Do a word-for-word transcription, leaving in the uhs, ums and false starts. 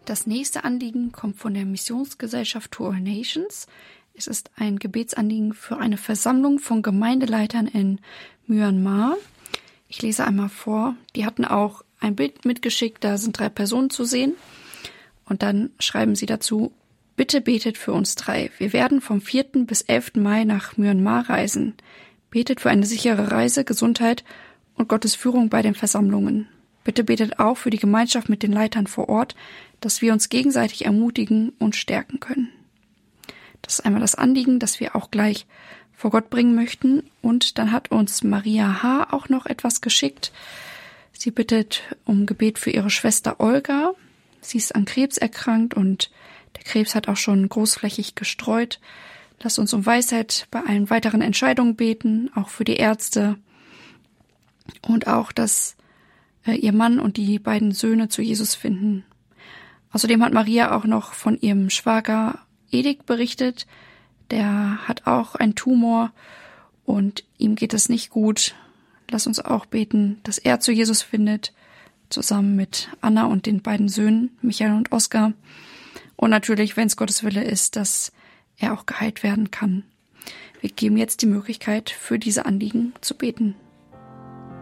Das nächste Anliegen kommt von der Missionsgesellschaft To All Nations. Es ist ein Gebetsanliegen für eine Versammlung von Gemeindeleitern in Myanmar. Ich lese einmal vor. Die hatten auch ein Bild mitgeschickt, da sind drei Personen zu sehen. Und dann schreiben sie dazu: Bitte betet für uns drei. Wir werden vom vierten bis elften Mai nach Myanmar reisen. Betet für eine sichere Reise, Gesundheit und Gottes Führung bei den Versammlungen. Bitte betet auch für die Gemeinschaft mit den Leitern vor Ort, dass wir uns gegenseitig ermutigen und stärken können. Das ist einmal das Anliegen, das wir auch gleich vor Gott bringen möchten. Und dann hat uns Maria H. auch noch etwas geschickt. Sie bittet um Gebet für ihre Schwester Olga. Sie ist an Krebs erkrankt und der Krebs hat auch schon großflächig gestreut. Lasst uns um Weisheit bei allen weiteren Entscheidungen beten, auch für die Ärzte. Und auch, dass äh, ihr Mann und die beiden Söhne zu Jesus finden. Außerdem hat Maria auch noch von ihrem Schwager Edik berichtet. Der hat auch einen Tumor und ihm geht es nicht gut. Lass uns auch beten, dass er zu Jesus findet, zusammen mit Anna und den beiden Söhnen, Michael und Oskar. Und natürlich, wenn es Gottes Wille ist, dass er auch geheilt werden kann. Wir geben jetzt die Möglichkeit, für diese Anliegen zu beten.